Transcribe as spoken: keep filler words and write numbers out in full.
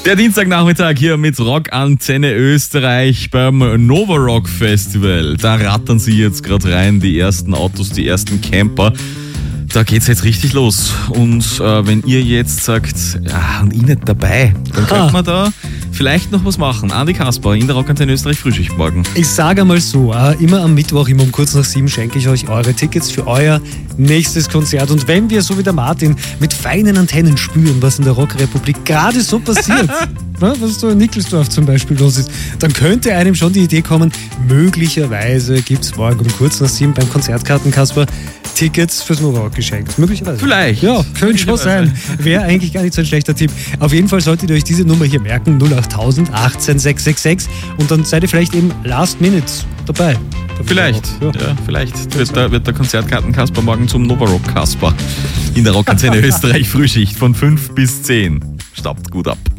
Der Dienstagnachmittag hier mit Rockantenne Österreich beim Nova Rock Festival. Da rattern sie jetzt gerade rein, die ersten Autos, die ersten Camper. Da geht's jetzt richtig los. Und äh, wenn ihr jetzt sagt, ja, und ich nicht dabei, dann könnte man da vielleicht noch was machen. Andi Kasper in der Rockantenne Österreich Frühschicht morgen. Ich sage einmal so, äh, immer am Mittwoch, immer um kurz nach sieben schenke ich euch eure Tickets für euer nächstes Konzert. Und wenn wir, so wie der Martin, mit feinen Antennen spüren, was in der Rockrepublik gerade so passiert, na, was so in Nickelsdorf zum Beispiel los ist, dann könnte einem schon die Idee kommen, möglicherweise gibt es morgen um kurz nach sieben beim Konzertkartenkasper Tickets fürs Nova Rock geschenkt. Möglicherweise. Vielleicht. Ja, könnte schon sein. Wäre eigentlich gar nicht so ein schlechter Tipp. Auf jeden Fall solltet ihr euch diese Nummer hier merken, null acht null null null achtzehn sechs sechs sechs, und dann seid ihr vielleicht eben last minute dabei. Vielleicht, ja. ja, vielleicht wird der, wird der Konzertkartenkasper morgen zum Nova Rock Kasper in der Rockantenne Österreich Frühschicht von fünf bis zehn. Staubt gut ab.